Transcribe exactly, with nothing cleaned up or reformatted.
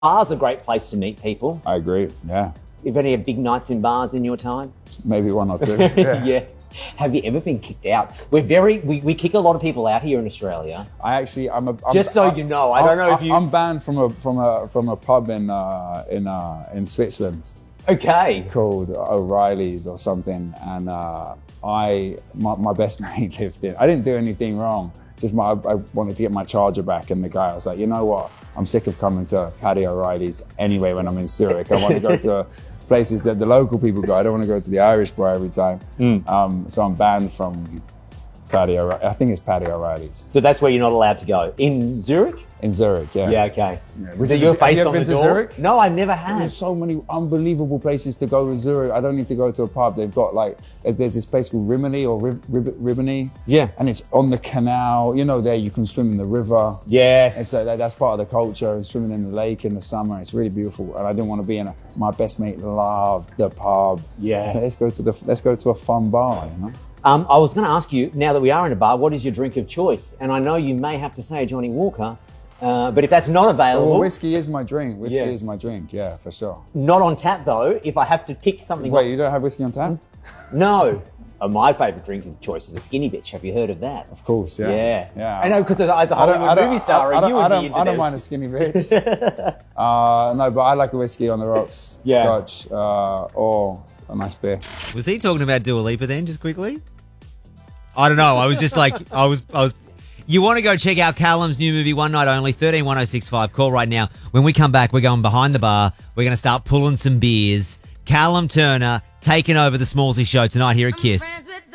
Bars are a great place to meet people. I agree, yeah. You've any big nights in bars in your time? Maybe one or two. Yeah. Yeah. Have you ever been kicked out? We're very, we, we kick a lot of people out here in Australia. I actually, I'm a. I'm, Just so I, you know, I don't know if you. I'm banned from a from a from a pub in uh, in uh, in Switzerland Okay. called O'Reilly's or something, and uh, I my, my best mate lived in. I didn't do anything wrong. Just my, I wanted to get my charger back, and the guy was like, you know what? I'm sick of coming to Paddy O'Reilly's anyway when I'm in Zurich. I want to go to places that the local people go. I don't want to go to the Irish bar every time. Mm. Um, so I'm banned from Paddy O'Reilly. I think it's Paddy O'Reilly's. So that's where you're not allowed to go. In Zurich? In Zurich, yeah. Yeah, okay. Yeah. Was it your face have you on ever the been door? to Zurich? No, I never have. There's so many unbelievable places to go in Zurich. I don't need to go to a pub. They've got like, there's this place called Rimini or Rib, Rib, Rimini. Yeah. And it's on the canal. You know, there you can swim in the river. Yes. It's uh, that's part of the culture, and swimming in the lake in the summer. It's really beautiful. And I didn't want to be in a, my best mate loved the pub. Yeah. Let's go to the, let's go to a fun bar, you know? Um, I was going to ask you, now that we are in a bar, what is your drink of choice? And I know you may have to say Johnny Walker, uh, but if that's not available... Well, whiskey is my drink. Whiskey Yeah. is my drink, yeah, for sure. Not on tap, though. If I have to pick something... Wait, you don't have whiskey on tap? No. Uh, my favourite drink of choice is a Skinny Bitch. Have you heard of that? Of course, yeah. Yeah. yeah. I know, because as a I don't- Hollywood I don't- movie star, I, I, you I, and don't, the I don't internet. mind a skinny bitch. uh, no, but I like a whiskey on the rocks, Yeah. scotch, uh, or a nice beer. Was he talking about Dua Lipa then, just quickly? I don't know. I was just like, I was, I was. You want to go check out Callum's new movie, One Night Only, thirteen one oh six five. Call right now. When we come back, we're going behind the bar. We're going to start pulling some beers. Callum Turner taking over the Smallsy show tonight here at Kiss.